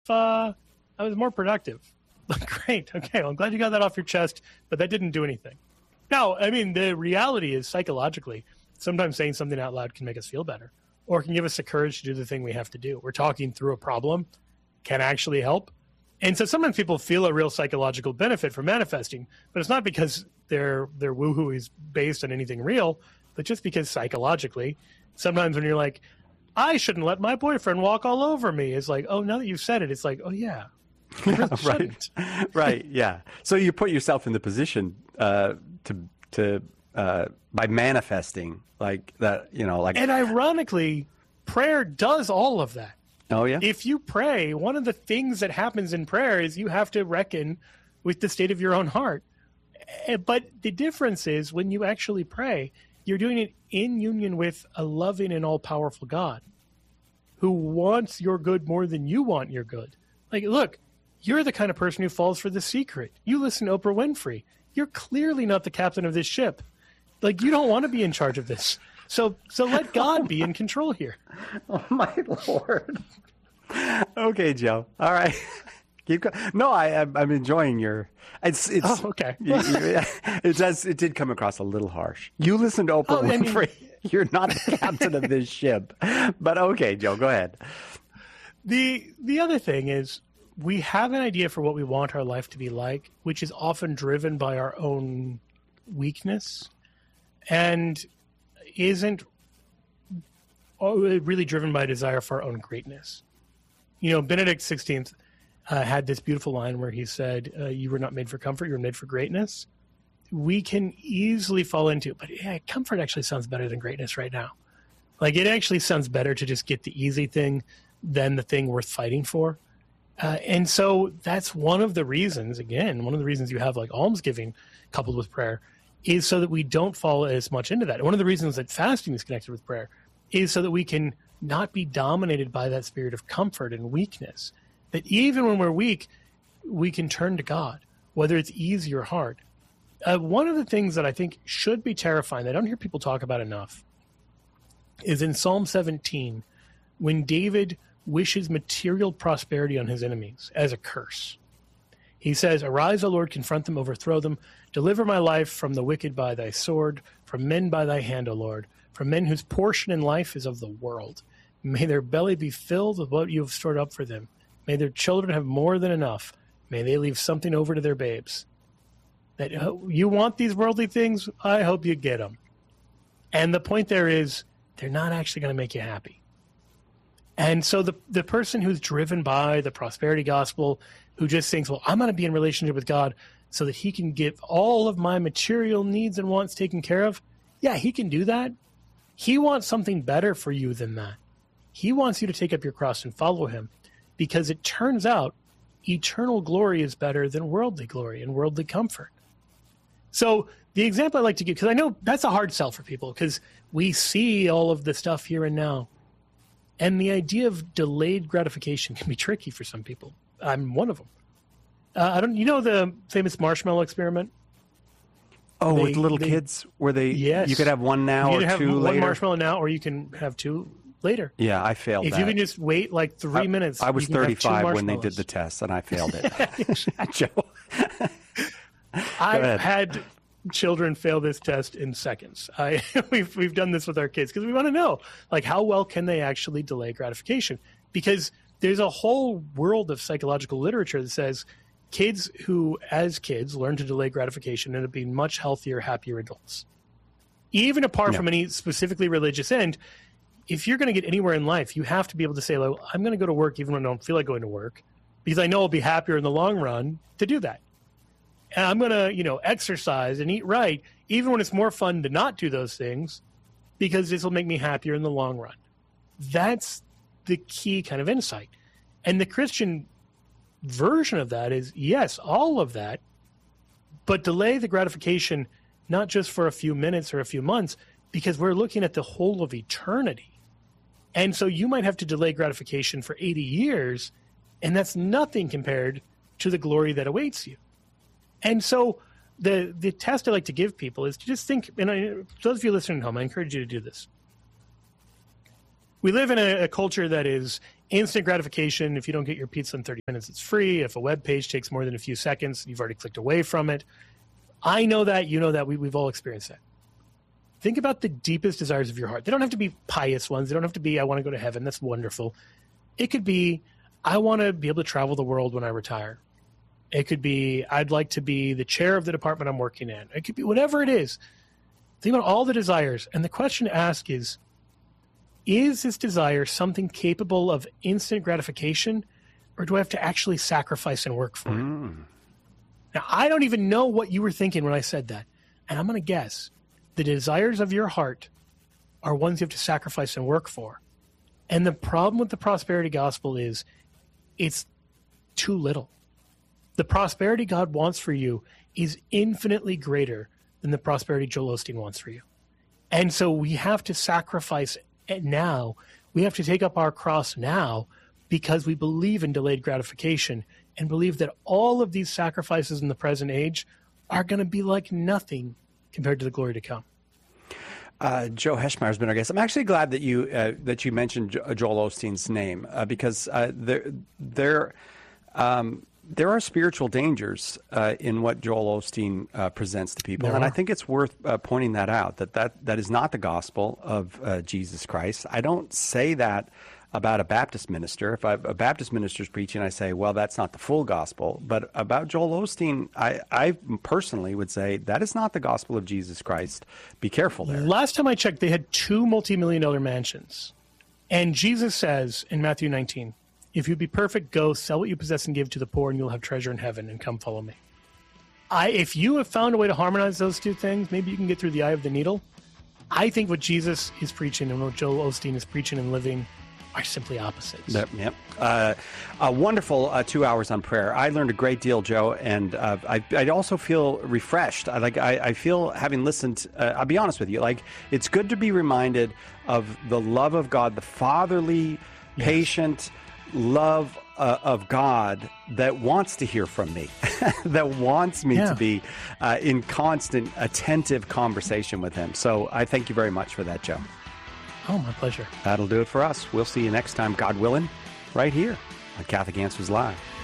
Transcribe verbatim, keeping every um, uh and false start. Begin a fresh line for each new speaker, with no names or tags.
uh, I was more productive. Great. Okay. Well, I'm glad you got that off your chest, but that didn't do anything. No, I mean, the reality is psychologically, sometimes saying something out loud can make us feel better or can give us the courage to do the thing we have to do. We're talking through a problem, can actually help. And so sometimes people feel a real psychological benefit from manifesting, but it's not because their their woohoo is based on anything real, but just because psychologically, sometimes when you're like, I shouldn't let my boyfriend walk all over me, it's like, oh, now that you've said it, it's like, oh, yeah.
Yeah, right. Right. Yeah. So you put yourself in the position uh, to to uh, by manifesting like that, you know, like.
And ironically, prayer does all of that.
Oh yeah.
If you pray, one of the things that happens in prayer is you have to reckon with the state of your own heart. But the difference is when you actually pray, you're doing it in union with a loving and all powerful God who wants your good more than you want your good. Like, look. You're the kind of person who falls for The Secret. You listen to Oprah Winfrey. You're clearly not the captain of this ship. Like, you don't want to be in charge of this. So so let God be in control here.
Oh, my Lord. Okay, Joe. All right. Keep going. No, I, I'm, I'm enjoying your... It's, it's,
oh, okay.
you, you, it, does, it did come across a little harsh. You listen to Oprah oh, Winfrey. I mean, you're not the captain of this ship. But okay, Joe, go ahead.
The The other thing is... we have an idea for what we want our life to be like, which is often driven by our own weakness and isn't really driven by a desire for our own greatness. You know, Benedict the sixteenth uh, had this beautiful line where he said, uh, you were not made for comfort, you were made for greatness. We can easily fall into, but yeah, comfort actually sounds better than greatness right now. Like, it actually sounds better to just get the easy thing than the thing worth fighting for. Uh, and so that's one of the reasons, again, one of the reasons you have like almsgiving coupled with prayer is so that we don't fall as much into that. And one of the reasons that fasting is connected with prayer is so that we can not be dominated by that spirit of comfort and weakness. That even when we're weak, we can turn to God, whether it's easy or hard. Uh, one of the things that I think should be terrifying, that I don't hear people talk about enough, is in Psalm seventeen, when David wishes material prosperity on his enemies as a curse. He says, arise, O Lord, confront them, overthrow them. Deliver my life from the wicked by thy sword, from men by thy hand, O Lord, from men whose portion in life is of the world. May their belly be filled with what you have stored up for them. May their children have more than enough. May they leave something over to their babes. That uh, you want these worldly things? I hope you get them. And the point there is, they're not actually going to make you happy. And so the the person who's driven by the prosperity gospel, who just thinks, well, I'm going to be in relationship with God so that he can get all of my material needs and wants taken care of. Yeah, he can do that. He wants something better for you than that. He wants you to take up your cross and follow him, because it turns out eternal glory is better than worldly glory and worldly comfort. So the example I like to give, because I know that's a hard sell for people, because we see all of the stuff here and now. And the idea of delayed gratification can be tricky for some people. I'm one of them. Uh, I don't. You know the famous marshmallow experiment?
Oh,
they,
with little
they,
kids, where they
yes.
you could have one now
you
or
have
two
one
later.
One marshmallow now, or you can have two later.
Yeah, I failed.
If
that.
you can just wait like three
I,
minutes.
I was
you can
thirty-five when they did the test, and I failed it. Joe,
I've had children fail this test in seconds. I we've we've done this with our kids because we want to know, like, how well can they actually delay gratification? Because there's a whole world of psychological literature that says kids who, as kids, learn to delay gratification end up being much healthier, happier adults. Even apart
yeah.
from any specifically religious end, if you're going to get anywhere in life, you have to be able to say, like, I'm going to go to work even when I don't feel like going to work, because I know I'll be happier in the long run to do that. And I'm going to, you know, exercise and eat right, even when it's more fun to not do those things, because this will make me happier in the long run. That's the key kind of insight. And the Christian version of that is, yes, all of that, but delay the gratification, not just for a few minutes or a few months, because we're looking at the whole of eternity. And so you might have to delay gratification for eighty years, and that's nothing compared to the glory that awaits you. And so the the test I like to give people is to just think, and I, those of you listening at home, I encourage you to do this. We live in a, a culture that is instant gratification. If you don't get your pizza in thirty minutes, it's free. If a web page takes more than a few seconds, you've already clicked away from it. I know that. You know that. We, we've all experienced that. Think about the deepest desires of your heart. They don't have to be pious ones. They don't have to be, I want to go to heaven. That's wonderful. It could be, I want to be able to travel the world when I retire. It could be, I'd like to be the chair of the department I'm working in. It could be whatever it is. Think about all the desires. And the question to ask is, is this desire something capable of instant gratification, or do I have to actually sacrifice and work for it?
Mm.
Now, I don't even know what you were thinking when I said that. And I'm going to guess the desires of your heart are ones you have to sacrifice and work for. And the problem with the prosperity gospel is it's too little. The prosperity God wants for you is infinitely greater than the prosperity Joel Osteen wants for you. And so we have to sacrifice it now. We have to take up our cross now because we believe in delayed gratification and believe that all of these sacrifices in the present age are going to be like nothing compared to the glory to come.
Uh, Joe Heschmeyer's been our guest. I'm actually glad that you uh, that you mentioned jo- Joel Osteen's name uh, because uh, there there um, there are spiritual dangers uh, in what Joel Osteen uh, presents to people,
There
and
are.
I think it's worth uh, pointing that out. That that that is not the gospel of uh, Jesus Christ. I don't say that about a Baptist minister. If I, a Baptist minister is preaching, I say, well, that's not the full gospel. But about Joel Osteen, I, I personally would say that is not the gospel of Jesus Christ. Be careful there.
Last time I checked, they had two multi-million dollar mansions. And Jesus says in Matthew nineteen, if you'd be perfect, go sell what you possess and give to the poor, and you'll have treasure in heaven, and come follow me. I, if you have found a way to harmonize those two things, maybe you can get through the eye of the needle. I think what Jesus is preaching and what Joel Osteen is preaching and living are simply opposites.
Yep. yep. Uh, a wonderful uh, two hours on prayer. I learned a great deal, Joe, and uh, I, I also feel refreshed. I like. I, I feel having listened. Uh, I'll be honest with you. Like, it's good to be reminded of the love of God, the fatherly,
Yes.
patient love uh, of God that wants to hear from me, that wants me
Yeah.
to be uh, in constant, attentive conversation with Him. So I thank you very much for that, Joe.
Oh, my pleasure.
That'll do it for us. We'll see you next time, God willing, right here on Catholic Answers Live.